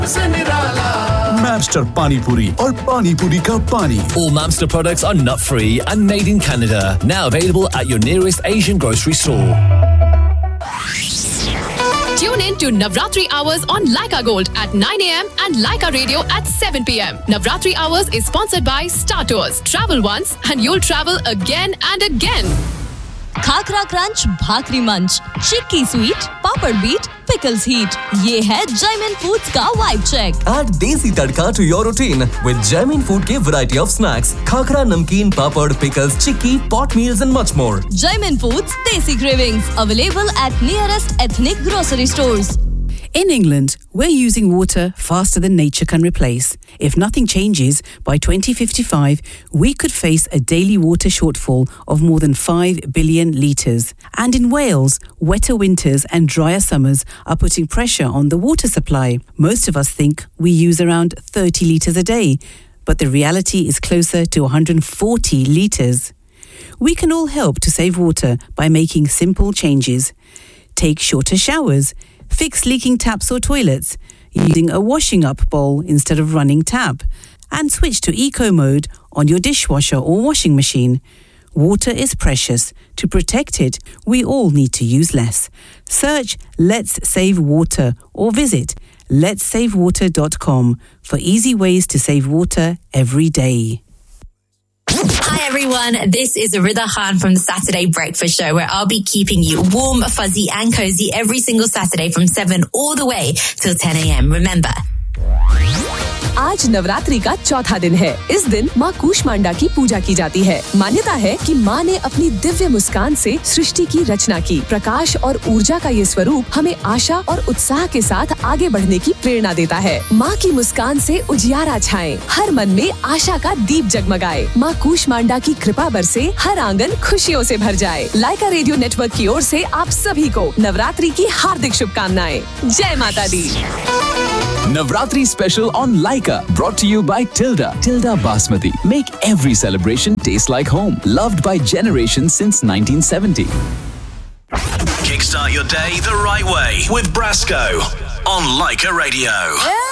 Mamster Pani Puri or Pani Puri ka pani. All Mamster products are nut-free and made in Canada. Now available at your nearest Asian grocery store. Tune in to Navratri Hours on Laika Gold at 9 a.m. and Laika Radio at 7 p.m. Navratri Hours is sponsored by Star Tours. Travel once and you'll travel again and again. Khakhra crunch, भाकरी मंच, चिक्की sweet, पापड़ beat, pickles heat. ये है Jaimin Foods का vibe check. Add desi tadka to your routine with Jaimin Food के variety of snacks, khakhra, नमकीन, पापड़, pickles, chikki, pot meals and much more. Jaimin Foods Desi Cravings available at nearest ethnic grocery stores. In England, we're using water faster than nature can replace. If nothing changes, by 2055, we could face a daily water shortfall of more than 5 billion litres. And in Wales, wetter winters and drier summers are putting pressure on the water supply. Most of us think we use around 30 litres a day, but the reality is closer to 140 litres. We can all help to save water by making simple changes. Take shorter showers. Fix leaking taps or toilets, using a washing up bowl instead of running tap, and switch to eco mode on your dishwasher or washing machine. Water is precious. To protect it, we all need to use less. Search Let's Save Water or visit letssavewater.com for easy ways to save water every day. Hi everyone, this is Arida Khan from the Saturday Breakfast Show, where I'll be keeping you warm, fuzzy and cozy every single Saturday from 7 all the way till 10 a.m. Remember. आज नवरात्रि का चौथा दिन है। इस दिन माँ कूष्मांडा की पूजा की जाती है। मान्यता है कि माँ ने अपनी दिव्य मुस्कान से सृष्टि की रचना की। प्रकाश और ऊर्जा का ये स्वरूप हमें आशा और उत्साह के साथ आगे बढ़ने की प्रेरणा देता है। माँ की मुस्कान से उजियारा छाए, हर मन में आशा का दीप जगमगाए। माँ कूष्मांडा की कृपा बरसे, हर आंगन खुशियों से भर जाए। लाइका रेडियो नेटवर्क की ओर से आप सभी को नवरात्रि की हार्दिक शुभकामनाएं। जय माता दी। Navratri special on Laika, brought to you by Tilda Basmati. Make every celebration taste like home. Loved by generations since 1970. Kickstart your day the right way with Brasco on Laika Radio.